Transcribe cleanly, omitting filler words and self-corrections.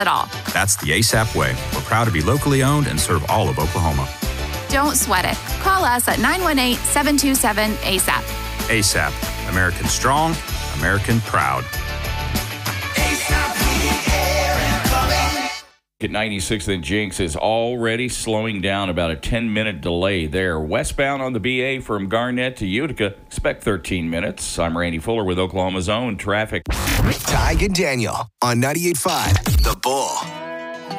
at all. That's the ASAP way. We're proud to be locally owned and serve all of Oklahoma. Don't sweat it. Call us at 918-727-ASAP. ASAP. American strong, American proud. At 96, the Jinx is already slowing down, about a 10-minute delay there. Westbound on the BA from Garnett to Utica, expect 13 minutes. I'm Randy Fuller with Oklahoma's own traffic. Tig and Daniel on 98.5 The Bull.